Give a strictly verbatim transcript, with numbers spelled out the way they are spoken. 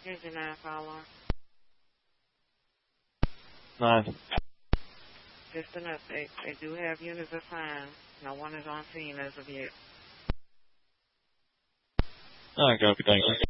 Engine nine caller. Nine. Just an update. They do have units assigned. No one is on scene as of yet. Alright, copy, thank you.